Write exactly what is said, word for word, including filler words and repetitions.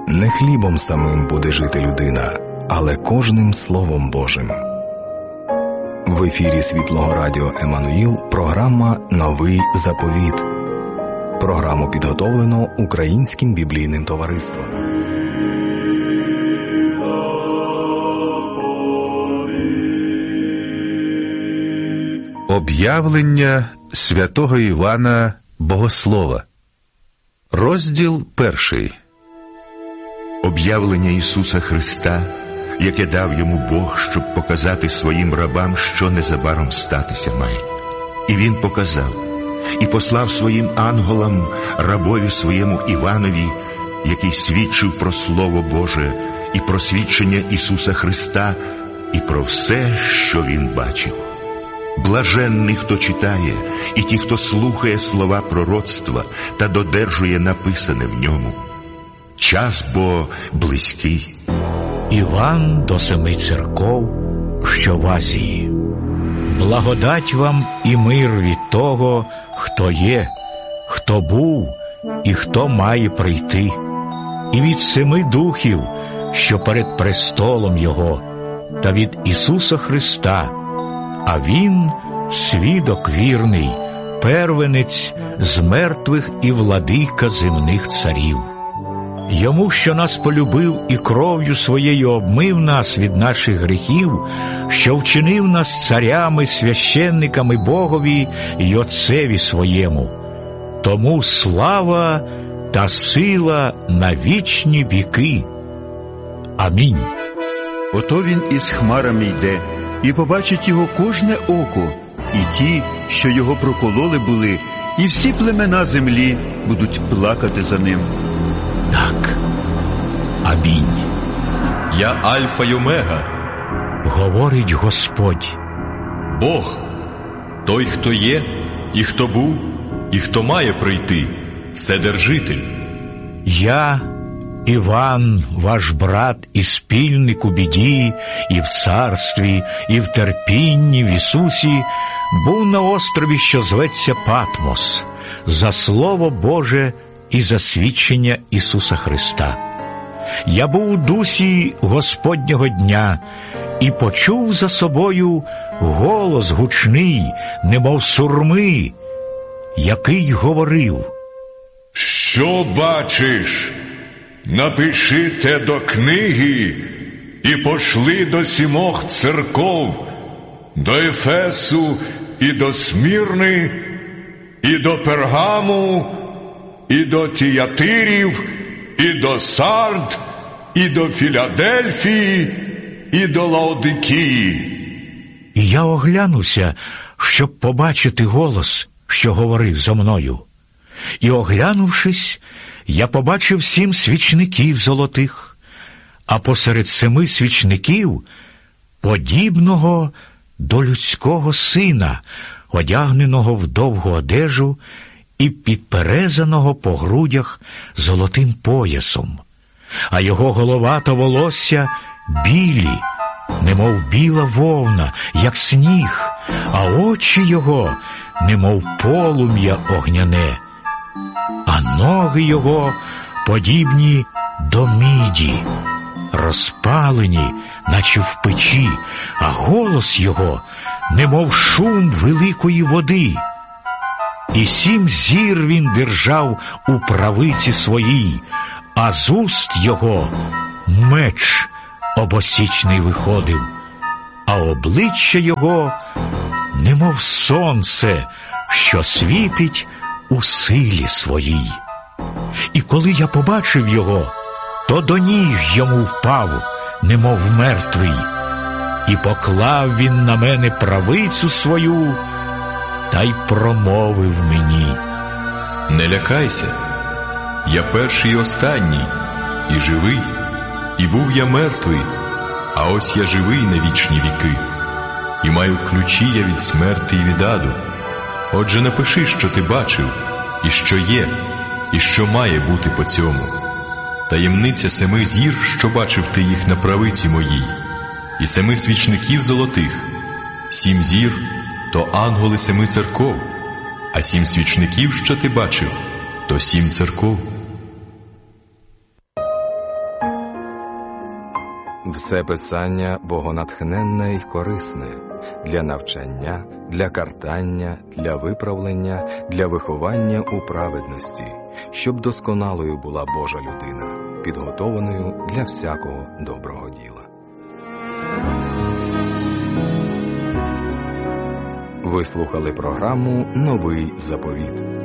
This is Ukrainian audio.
Не хлібом самим буде жити людина, але кожним Словом Божим. В ефірі Світлого Радіо Еммануїл програма «Новий заповіт». Програму підготовлено Українським біблійним товариством. Об'явлення святого Івана Богослова. Розділ перший. Об'явлення Ісуса Христа, яке дав йому Бог, щоб показати своїм рабам, що незабаром статися має. І він показав, і послав своїм ангелам, рабові своєму Іванові, який свідчив про Слово Боже і про свідчення Ісуса Христа, і про все, що він бачив. Блаженний, хто читає, і ті, хто слухає слова пророцтва та додержує написане в ньому. Час бо близький. Іван до семи церков, що в Азії. Благодать вам і мир від того, хто є, хто був і хто має прийти, і від семи духів, що перед престолом Його, та від Ісуса Христа, а Він – свідок вірний, первенець з мертвих і владика земних царів. Йому, що нас полюбив і кров'ю своєю обмив нас від наших гріхів, що вчинив нас царями, священниками Богові й Отцеві своєму. Тому слава та сила на вічні віки. Амінь. Ото він із хмарами йде, і побачить його кожне око, і ті, що його прокололи були, і всі племена землі будуть плакати за ним. Так. Амінь. Я Альфа й Омега, говорить Господь. Бог, той, хто є, і хто був, і хто має прийти, Вседержитель. Я, Іван, ваш брат і спільник у біді, і в царстві, і в терпінні в Ісусі, був на острові, що зветься Патмос, за Слово Боже і за свідчення Ісуса Христа. Я був у дусі Господнього дня і почув за собою голос гучний, немов сурми, який говорив: «Що бачиш? Напиши те до книги і пошли до сімох церков, до Ефесу і до Смірни, і до Пергаму, і до Тіятирів, і до Сард, і до Філадельфії, і до Лаодикії». І я оглянувся, щоб побачити голос, що говорив зо мною. І, оглянувшись, я побачив сім свічників золотих, а посеред семи свічників подібного до людського сина, одягненого в довгу одежу і підперезаного по грудях золотим поясом, а його голова та волосся білі, немов біла вовна, як сніг, а очі його, немов полум'я огняне, а ноги його подібні до міді, розпалені, наче в печі, а голос його, немов шум великої води. І сім зір він держав у правиці своїй, а з уст його меч обосічний виходив, а обличчя його, немов сонце, що світить у силі своїй. І коли я побачив його, то до ніг йому впав, немов мертвий, і поклав він на мене правицю свою, та й промовив мені: «Не лякайся, я перший і останній, і живий, і був я мертвий, а ось я живий на вічні віки, і маю ключі я від смерти і від аду. Отже, напиши, що ти бачив, і що є, і що має бути по цьому. Таємниця семи зір, що бачив ти їх на правиці моїй, і семи свічників золотих. Сім зір – то ангели семи церков, а сім свічників, що ти бачив, то сім церков». Все писання богонатхненне й корисне для навчання, для картання, для виправлення, для виховання у праведності, щоб досконалою була Божа людина, підготованою для всякого доброго діла. Ви слухали програму «Новий заповіт».